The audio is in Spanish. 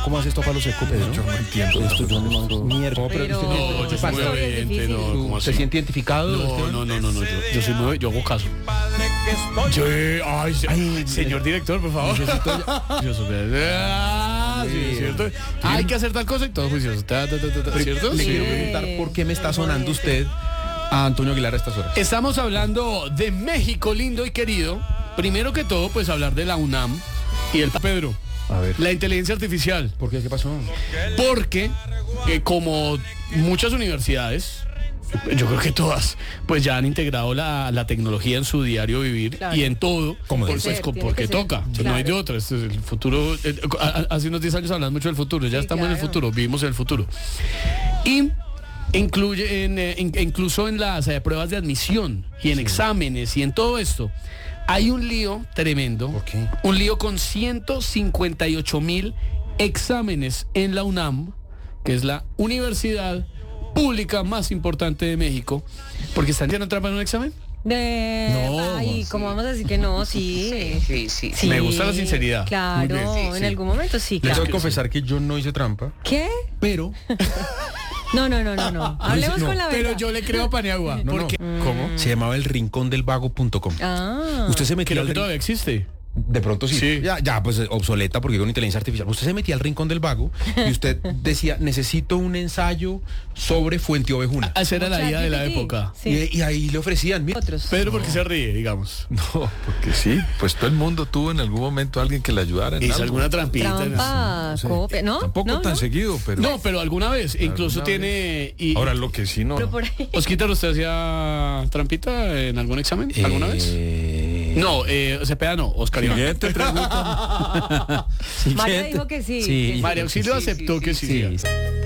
cómo hace esto para los seco, Pedro? Yo no entiendo. Esto yo no mando mierda. Pero No, yo soy muy obediente, no, ¿cómo así? ¿Se siente identificado? No, yo soy muy, yo hago caso. Señor director, por favor. Yo soy, sí, ¿cierto? Hay que hacer tal cosa y todo juicioso. ¿Cierto? Le Sí. quiero preguntar por qué me está sonando usted a Antonio Aguilar a estas horas. Estamos hablando de México lindo y querido. Primero que todo, pues hablar de la UNAM y el Pedro. A ver. La inteligencia artificial. ¿Por qué? ¿Qué pasó? Porque, como muchas universidades, yo creo que todas, pues ya han integrado la tecnología en su diario vivir, Claro. y en todo, Como pues, debe ser, tiene porque que ser. toca. Claro. No hay de otra. Este es el futuro. Hace unos 10 años hablamos mucho del futuro. Ya Sí, estamos en el claro. futuro. Vivimos en el futuro. Y incluye incluso en las pruebas de admisión y en exámenes y en todo esto. Hay un lío tremendo. ¿Por qué? Un lío con 158,000 exámenes en la UNAM, que es la universidad pública más importante de México, porque están haciendo trampa en un examen. No, Ay, ¿cómo vamos a decir que no? Sí. Sí. Me gusta la sinceridad. Claro, Muy bien. en algún momento sí, Les claro. tengo que confesar que yo no hice trampa, ¿Qué? pero... No. Hablemos no, con la verdad. Pero yo le creo a Paniagua. No, porque ¿Cómo? Se llamaba elrincondelvago.com. Ah. Usted se metía creo al que todavía existe. De pronto sí. Sí. Ya, pues obsoleta porque con inteligencia artificial. Usted se metía al Rincón del Vago y usted decía, necesito un ensayo sobre Fuente Ovejuna. Esa era la idea de la ChatGPT. época. Sí. Y ahí le ofrecían, mira. Otros. Pedro, ¿por qué se ríe, digamos? No, porque sí, pues todo el mundo tuvo en algún momento a alguien que le ayudara en ¿Hizo algo. alguna trampita? Trampa, copia, ¿no? Tampoco ¿No? tan ¿No? seguido, pero... No, pero alguna vez. Incluso Alguna tiene... Y, Ahora lo que sí no. Pero por ahí. Osquita, ¿usted hacía trampita en algún examen? ¿Alguna vez? No, Cepeda no, Oscar Iván. Siguiente pregunta. María dijo que sí. Sí. María Auxilio aceptó que sí. Sí.